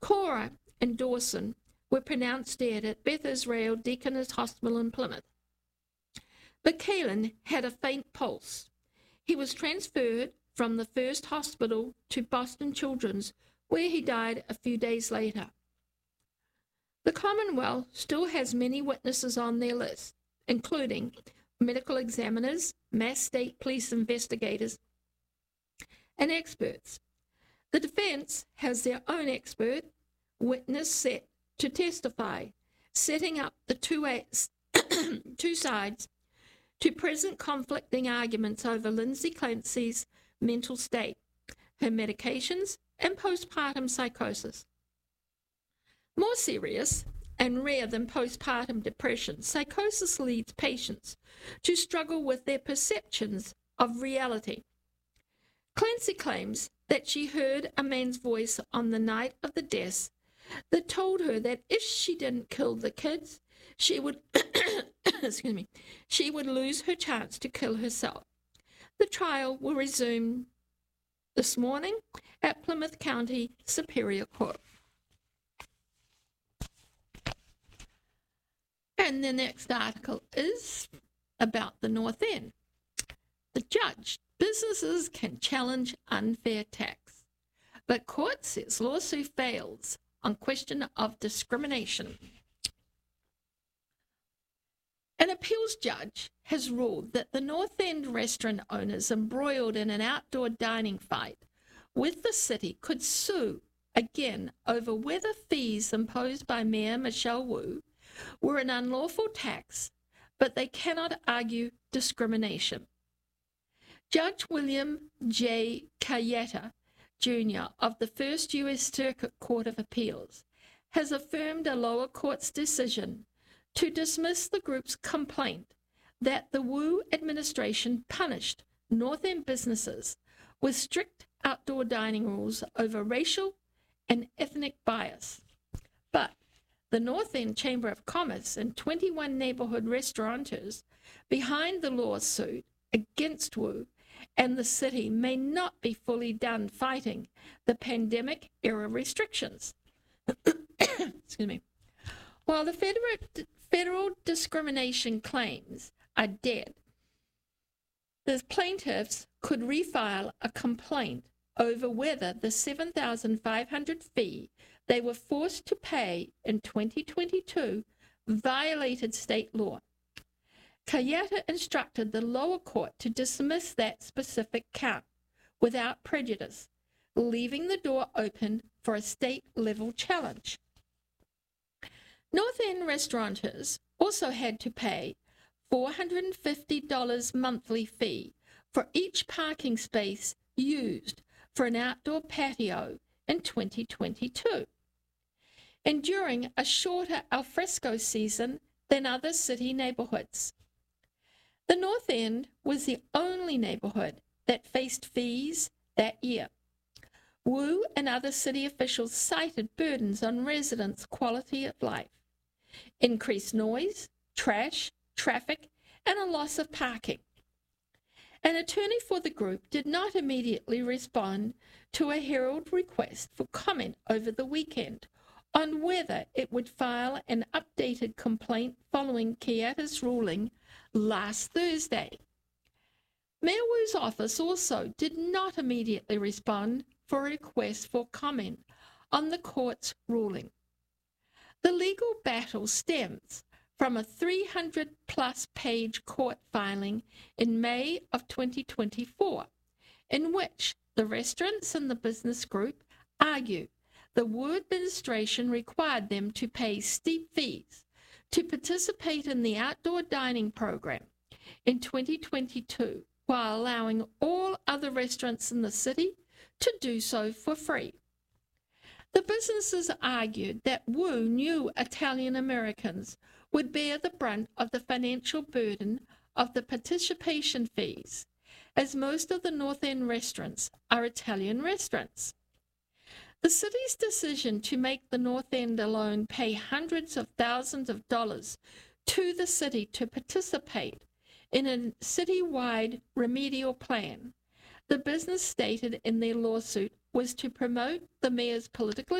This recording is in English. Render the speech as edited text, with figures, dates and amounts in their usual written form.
Cora and Dawson were pronounced dead at Beth Israel Deaconess Hospital in Plymouth. But Kaylin had a faint pulse. He was transferred from the first hospital to Boston Children's, where he died a few days later. The Commonwealth still has many witnesses on their list, including medical examiners, Mass State Police investigators, and experts. The defense has their own expert witness set to testify, setting up the two sides to present conflicting arguments over Lindsay Clancy's mental state, her medications, and postpartum psychosis. More serious and rare than postpartum depression, psychosis leads patients to struggle with their perceptions of reality. Clancy claims that she heard a man's voice on the night of the deaths that told her that if she didn't kill the kids, she would she would lose her chance to kill herself. The trial will resume this morning at Plymouth County Superior Court. And the next article is about the North End. The judge, businesses can challenge unfair tax, but court says lawsuit fails on question of discrimination. An appeals judge has ruled that the North End restaurant owners embroiled in an outdoor dining fight with the city could sue again over whether fees imposed by Mayor Michelle Wu were an unlawful tax, but they cannot argue discrimination. Judge William J. Cayeta, Jr. of the First U.S. Circuit Court of Appeals has affirmed a lower court's decision to dismiss the group's complaint that the Wu administration punished North End businesses with strict outdoor dining rules over racial and ethnic bias. But the North End Chamber of Commerce and 21 neighborhood restaurateurs behind the lawsuit against Wu and the city may not be fully done fighting the pandemic-era restrictions. Excuse me. While the federal discrimination claims are dead, the plaintiffs could refile a complaint over whether the $7,500 fee they were forced to pay in 2022 violated state law. Cayeta instructed the lower court to dismiss that specific count without prejudice, leaving the door open for a state-level challenge. North End restaurateurs also had to pay $450 monthly fee for each parking space used for an outdoor patio in 2022, enduring a shorter alfresco season than other city neighborhoods. The North End was the only neighborhood that faced fees that year. Wu and other city officials cited burdens on residents' quality of life, increased noise, trash, traffic, and a loss of parking. An attorney for the group did not immediately respond to a Herald request for comment over the weekend on whether it would file an updated complaint following Cayeta's ruling last Thursday. Mayor Wu's office also did not immediately respond for a request for comment on the court's ruling. The legal battle stems from a 300-plus page court filing in May of 2024, in which the restaurants and the business group argue the Wu administration required them to pay steep fees to participate in the outdoor dining program in 2022, while allowing all other restaurants in the city to do so for free. The businesses argued that Wu knew Italian Americans would bear the brunt of the financial burden of the participation fees, as most of the North End restaurants are Italian restaurants. The city's decision to make the North End alone pay hundreds of thousands of dollars to the city to participate in a citywide remedial plan, the business stated in their lawsuit, was to promote the mayor's political